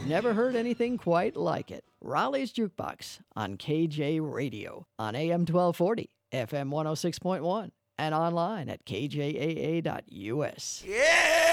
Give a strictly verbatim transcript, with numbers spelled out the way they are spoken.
You've never heard anything quite like it. Raleigh's Jukebox on K J Radio on A M twelve forty, F M one oh six point one, and online at K J A A dot U S. Yeah!